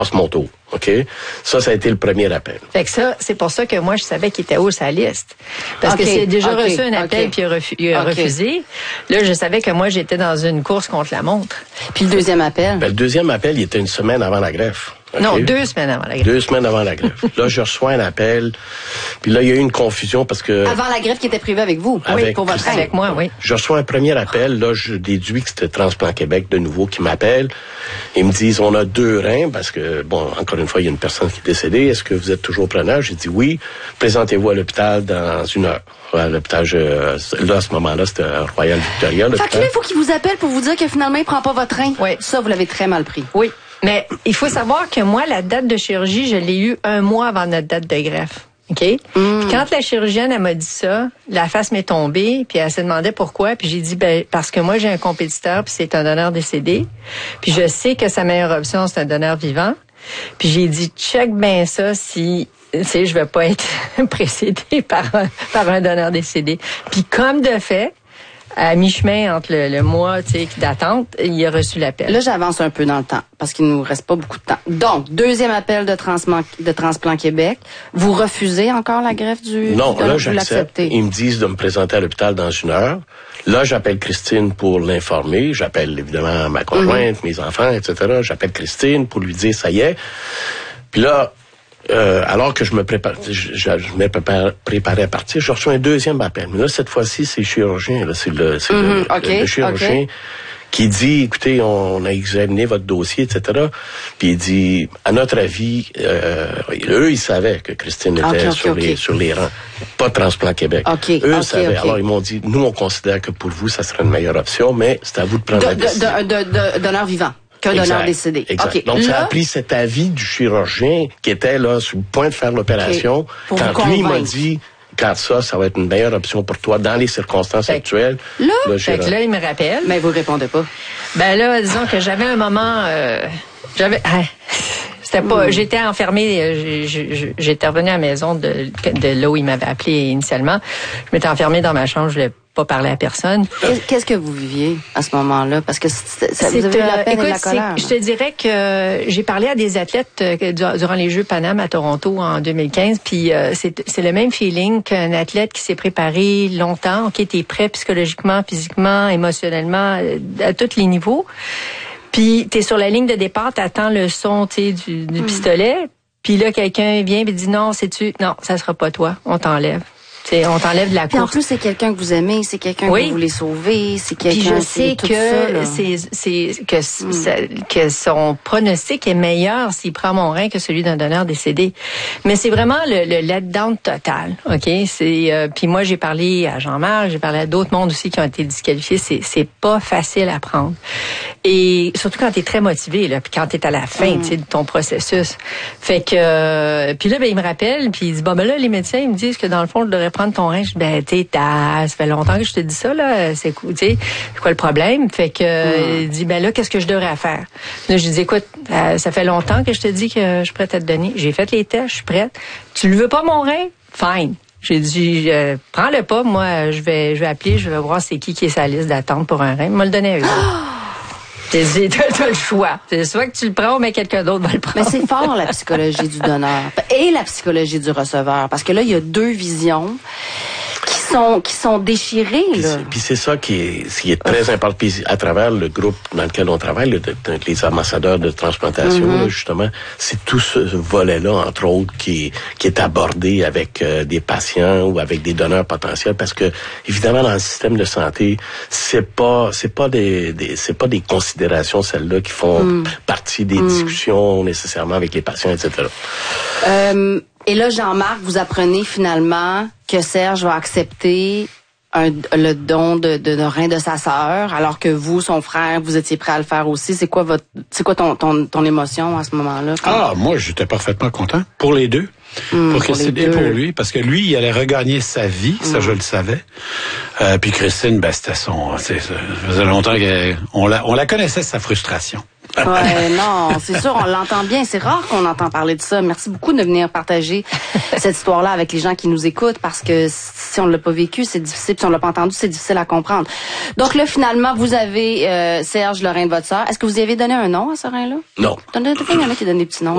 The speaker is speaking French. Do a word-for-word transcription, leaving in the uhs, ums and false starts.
passe mon tour. OK? Ça, ça a été le premier appel. Fait que ça, c'est pour ça que moi, je savais qu'il était haut sur la liste. Parce okay, que c'est déjà okay, reçu un appel okay. puis il a, refu- il a okay. refusé. Là, je savais que moi, j'étais dans une course contre la montre. Puis le deuxième appel? Ben, le deuxième appel, il était une semaine avant la greffe. Okay? Non, deux semaines avant la greffe. Deux semaines avant la greffe. Là, je reçois un appel. Puis là, il y a eu une confusion parce que... Avant la greffe qui était prévue avec vous? Avec, oui, pour votre frère. Avec moi, oui. Je reçois un premier appel. Là, je déduis que c'était Transplant Québec de nouveau qui m'appelle. Ils me disent, on a deux reins parce que, bon, encore une fois, il y a une personne qui est décédée. Est-ce que vous êtes toujours preneur? J'ai dit oui. Présentez-vous à l'hôpital dans une heure. À l'hôpital, je, là, à ce moment-là, c'était Royal Victoria. Fait que là, il faut qu'il vous appelle pour vous dire que finalement, il prend pas votre rein. Oui. Ça, vous l'avez très mal pris. Oui. Mais il faut savoir que moi, la date de chirurgie, je l'ai eue un mois avant notre date de greffe. OK? Mm. Puis quand la chirurgienne, elle m'a dit ça, la face m'est tombée, puis elle se demandait pourquoi, puis j'ai dit, ben parce que moi, j'ai un compétiteur, puis c'est un donneur décédé, puis je sais que sa meilleure option, c'est un donneur vivant. Puis j'ai dit, check bien ça si... Tu sais, je vais pas être précédée par un, par un donneur décédé. Puis comme de fait, à mi-chemin entre le, le mois, tu sais, d'attente, il a reçu l'appel. Là, j'avance un peu dans le temps parce qu'il nous reste pas beaucoup de temps. Donc, deuxième appel de Transplant, de Transplant Québec. Vous refusez encore la greffe du... Non, de, là, j'accepte. Ils me disent de me présenter à l'hôpital dans une heure. Là, j'appelle Christine pour l'informer. J'appelle évidemment ma conjointe, mm-hmm. mes enfants, et cetera. J'appelle Christine pour lui dire, ça y est. Puis là, Euh, alors que je me prépare, je, je, je me prépare, préparais à partir, je reçois un deuxième appel. Mais là, cette fois-ci, c'est le chirurgien. Là, c'est le, c'est mm-hmm, le, okay, le, le chirurgien okay. qui dit, écoutez, on a examiné votre dossier, et cetera. Puis il dit, à notre avis, euh, eux, ils savaient que Christine était okay, okay, sur, okay. Les, sur les rangs, pas Transplant Québec. Okay, eux okay, savaient. okay. Alors ils m'ont dit, nous, on considère que pour vous, ça serait une meilleure option, mais c'est à vous de prendre de, la décision. De, de, de, de donneur vivant. Qu'un donneur décédé. Exact. Okay. Donc, là, ça a pris cet avis du chirurgien qui était là sur le point de faire l'opération. Okay. Quand lui m'a dit, quand ça, ça va être une meilleure option pour toi dans les circonstances fait actuelles. Là, le fait que là, il me rappelle. Mais vous répondez pas. Ben là, disons que j'avais un moment... Euh, j'avais... Ah, c'était pas... Mm. J'étais enfermée... J'étais revenue à la maison de, de là où il m'avait appelé initialement. Je m'étais enfermée dans ma chambre, je voulais pas parler à personne. Qu'est-ce que vous viviez à ce moment-là? Parce que ça vous avez eu la peine écoute, et la colère. Je te dirais que j'ai parlé à des athlètes durant les Jeux Paname à Toronto en deux mille quinze, puis c'est, c'est le même feeling qu'un athlète qui s'est préparé longtemps, qui était prêt psychologiquement, physiquement, émotionnellement, à tous les niveaux. Puis t'es sur la ligne de départ, t'attends le son, tu sais, du, du mm. pistolet, puis là quelqu'un vient et dit non, c'est-tu, non, ça sera pas toi, on t'enlève. T'sais, on t'enlève de la course. Puis en plus, c'est quelqu'un que vous aimez, c'est quelqu'un oui. que vous voulez sauver, c'est quelqu'un. Puis je sais tout que ça, c'est, c'est que mm. ça, que son pronostic est meilleur s'il prend mon rein que celui d'un donneur décédé. Mais c'est vraiment le, le let-down total, ok. C'est euh, puis moi j'ai parlé à Jean-Marc, j'ai parlé à d'autres mondes aussi qui ont été disqualifiés. C'est c'est pas facile à prendre. Et surtout quand t'es très motivé là, puis quand t'es à la fin, mm. tu sais, de ton processus. Fait que euh, puis là ben il me rappelle, puis il dit bon ben là les médecins ils me disent que dans le fond je devrais prendre ton rein. Je dis, ben, t'es, ça fait longtemps que je te dis ça, là. C'est cool, tu sais. C'est quoi le problème? Fait que, mm. il dit, ben là, qu'est-ce que je devrais faire? Là, je dis, écoute, euh, ça fait longtemps que je te dis que je suis prête à te donner. J'ai fait les tests, je suis prête. Tu le veux pas, mon rein? Fine. J'ai dit, euh, prends-le pas. Moi, je vais, je vais appeler, je vais voir c'est qui qui est sa liste d'attente pour un rein. Il m'a le donné à eux. J'ai dit, t'as le choix. C'est soit que tu le prends, mais quelqu'un d'autre va le prendre. Mais c'est fort, la psychologie du donneur et la psychologie du receveur. Parce que là, il y a deux visions qui sont, qui sont déchirées, puis là. C'est, puis c'est ça qui est, qui est très important. Puis à travers le groupe dans lequel on travaille, le, de, les ambassadeurs de transplantation, mm-hmm. là, justement, c'est tout ce volet-là, entre autres, qui, qui est abordé avec euh, des patients ou avec des donneurs potentiels. Parce que, évidemment, dans le système de santé, c'est pas, c'est pas des, des c'est pas des considérations, celles-là, qui font mm. partie des mm. discussions nécessairement avec les patients, et cetera. Euh, et là, Jean-Marc, vous apprenez finalement que Serge va accepter un, le don de, de, de rein de sa sœur, alors que vous, son frère, vous étiez prêt à le faire aussi. C'est quoi votre, c'est quoi ton, ton, ton émotion à ce moment-là? Ah, moi, j'étais parfaitement content. Pour les deux. Mmh, pour Christine et pour lui, parce que lui, il allait regagner sa vie, ça mmh. je le savais. Euh, puis Christine, ben c'était son, c'est, ça faisait longtemps qu'on la, on la connaissait sa frustration. Ouais, non, c'est sûr, on l'entend bien. C'est rare qu'on entend parler de ça. Merci beaucoup de venir partager cette histoire-là avec les gens qui nous écoutent, parce que si on l'a pas vécu, c'est difficile. Si on l'a pas entendu, c'est difficile à comprendre. Donc là, finalement, vous avez euh, Serge, le rein de votre sœur. Est-ce que vous y avez donné un nom à ce rein-là? Non. Il y en a qui donnent des petits noms.